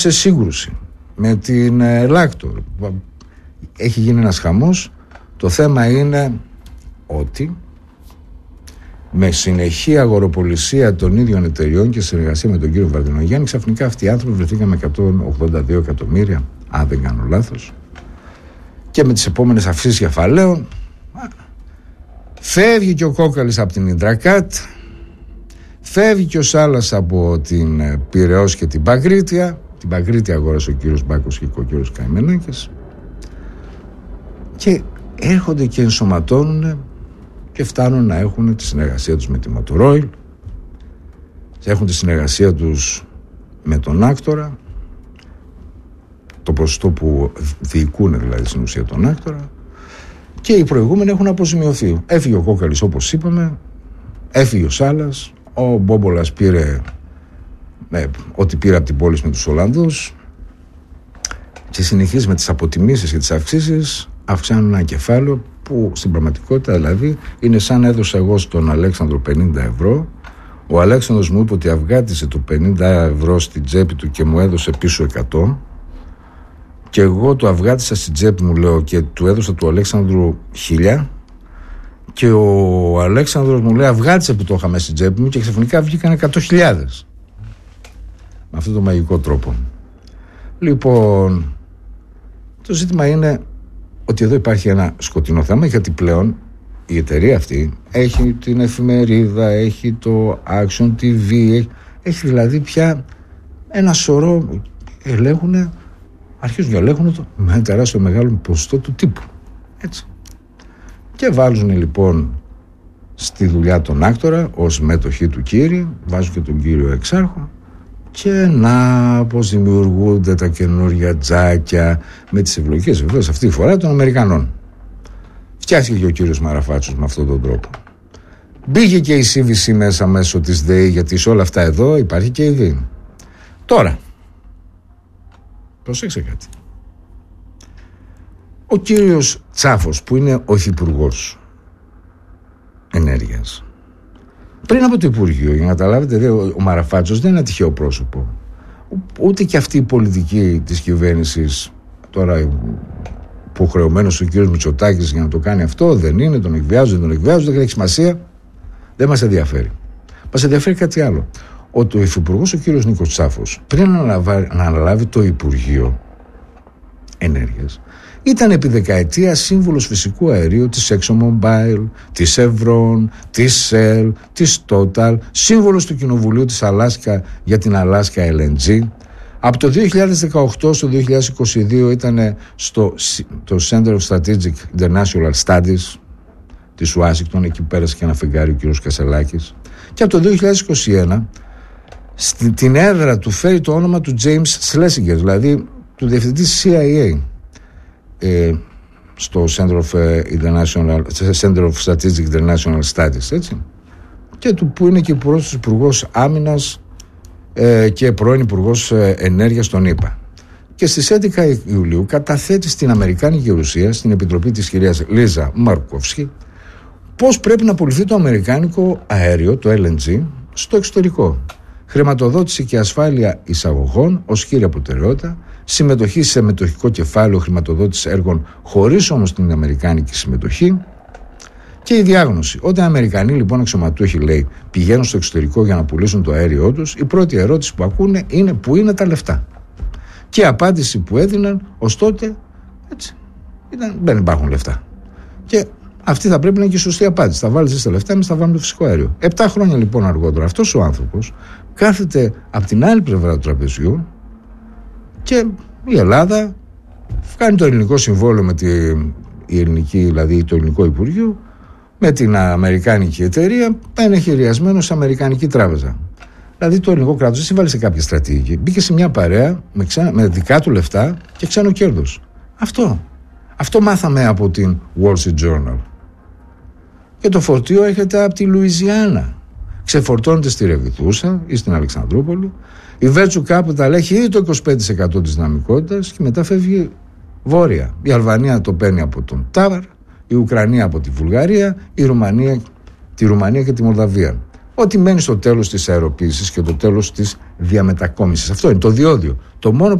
σε σύγκρουση με την Λάκτορ. Έχει γίνει ένας χαμός. Το θέμα είναι ότι με συνεχή αγοροπολισία των ίδιων εταιριών και συνεργασία με τον κύριο Βαρδινογιάννη, ξαφνικά αυτοί οι άνθρωποι βρεθήκαμε 182 εκατομμύρια, αν δεν κάνω λάθος, και με τις επόμενες αυξήσεις κεφαλαίων φεύγει και ο Κόκαλης από την Ιντρακάτ, φεύγει και ο Σάλας από την Πειραιώς και την Παγκρίτια. Την Παγκρίτια αγόρασε ο κύριος Μπάκος και ο κύριος Καημενάκης, και έρχονται και ενσωματώνουν και φτάνουν να έχουν τη συνεργασία τους με τη Motorola, έχουν τη συνεργασία τους με τον Άκτορα, το ποσοστό που διοικούν δηλαδή στην ουσία τον Άκτορα, και οι προηγούμενοι έχουν αποζημιωθεί. Έφυγε ο Κόκαλης, όπως είπαμε, έφυγε ο Σάλας, ο Μπόμπολας πήρε ό,τι πήρε από την πόλη με τους Ολλανδούς, και συνεχίζει με τις αποτιμήσεις και τις αυξήσεις, αυξάνουν ένα κεφάλαιο που στην πραγματικότητα δηλαδή είναι σαν έδωσα εγώ στον Αλέξανδρο 50 ευρώ. Ο Αλέξανδρος μου είπε ότι αυγάτισε το 50 ευρώ στην τσέπη του και μου έδωσε πίσω 100, και εγώ το αυγάτισα στην τσέπη μου, λέω, και του έδωσα του Αλέξανδρου 1000, και ο Αλέξανδρος μου λέει αυγάτισε που το είχαμε στην τσέπη μου, και ξαφνικά βγήκαν 100.000 με αυτόν τον μαγικό τρόπο. Λοιπόν, το ζήτημα είναι ότι εδώ υπάρχει ένα σκοτεινό θέμα, γιατί πλέον η εταιρεία αυτή έχει την εφημερίδα, έχει το Action TV, έχει δηλαδή πια ένα σωρό, αρχίζουν και ελέγχουν το με ένα τεράστιο μεγάλο ποσοστό του τύπου. Έτσι. Και βάζουν λοιπόν στη δουλειά τον Άκτορα ως μέτοχοι του κύριου, βάζουν και τον κύριο Εξάρχο, και να πως δημιουργούνται τα καινούργια τζάκια με τις ευλογικές βεβαίως αυτή τη φορά των Αμερικανών. Φτιάχτηκε και ο κύριος Μαραφάτσος με αυτόν τον τρόπο. Μπήκε και η CVC μέσα μέσω της ΔΕΗ, γιατί σε όλα αυτά εδώ υπάρχει και η ΔΕΗ. Τώρα, προσέξτε κάτι. Ο κύριος Τσάφος, που είναι ο Υφυπουργός Ενέργειας, πριν από το Υπουργείο, για να καταλάβετε, ο Μαραφάτσος δεν είναι ένα τυχαίο πρόσωπο. Ούτε και αυτή η πολιτική της κυβέρνησης, τώρα υποχρεωμένος ο κύριος Μητσοτάκης για να το κάνει αυτό, δεν είναι, τον εκβιάζουν, δεν έχει σημασία, δεν μας ενδιαφέρει. Μας ενδιαφέρει κάτι άλλο. Ότι ο Υφυπουργός, ο κύριος Νίκος Τσάφος, πριν να αναλάβει το Υπουργείο Ενέργειας, ήταν επί δεκαετία σύμβουλος φυσικού αερίου της ExxonMobil, της Chevron, της Shell, της Total, σύμβουλος του Κοινοβουλίου της Αλάσκα για την Αλάσκα LNG. Από το 2018 στο 2022 ήταν στο το Center of Strategic International Studies της Ουάσιγκτον, εκεί πέρασε και ένα φεγγάρι ο κ. Κασελάκης. Και από το 2021 στην έδρα του φέρει το όνομα του James Schlesinger, δηλαδή του διευθυντή CIA, στο Center of Strategic International Studies, έτσι, και του που είναι και υπουργός Άμυνας και πρώην υπουργός Ενέργειας των ΗΠΑ. Και στις 11 Ιουλίου καταθέτει στην Αμερικάνικη Γερουσία, στην επιτροπή της κυρίας Λίζα Μαρκόφσκι, πώς πρέπει να πουληθεί το αμερικάνικο αέριο, το LNG, στο εξωτερικό. Χρηματοδότηση και ασφάλεια εισαγωγών ως κύρια προτεραιότητα, συμμετοχή σε μετοχικό κεφάλαιο, χρηματοδότηση έργων χωρίς όμως την αμερικάνικη συμμετοχή, και η διάγνωση. Όταν οι Αμερικανοί λοιπόν αξιωματούχοι, λέει, πηγαίνουν στο εξωτερικό για να πουλήσουν το αέριό τους, η πρώτη ερώτηση που ακούνε είναι πού είναι τα λεφτά. Και η απάντηση που έδιναν ως τότε, έτσι, ήταν δεν υπάρχουν λεφτά. Και αυτή θα πρέπει να είναι και η σωστή απάντηση. Θα βάλεις εσείς τα λεφτά, εμείς θα βάλουμε το φυσικό αέριο. 7 χρόνια λοιπόν αργότερα αυτός ο άνθρωπος κάθεται από την άλλη πλευρά του τραπεζιού, και η Ελλάδα κάνει το ελληνικό συμβόλαιο με δηλαδή το ελληνικό Υπουργείο με την αμερικάνικη εταιρεία, είναι χειριασμένο σε αμερικανική τράπεζα. Δηλαδή το ελληνικό κράτος δεν συμβάλλει σε κάποια στρατηγική. Μπήκε σε μια παρέα με δικά του λεφτά και ξένο κέρδος. Αυτό μάθαμε από την Wall Street Journal. Και το φορτίο έρχεται από τη Λουιζιάννα. Ξεφορτώνεται στη Ρεβιθούσα ή στην Αλεξανδρούπολη. Η Virtue Capital έχει ήδη το 25% της δυναμικότητας και μετά φεύγει βόρεια. Η Αλβανία το παίρνει από τον Τάβαρ, η Ουκρανία από τη Βουλγαρία, τη Ρουμανία και τη Μολδαβία. Ό,τι μένει στο τέλος της αεροποίησης και το τέλος της διαμετακόμισης. Αυτό είναι το διόδιο. Το μόνο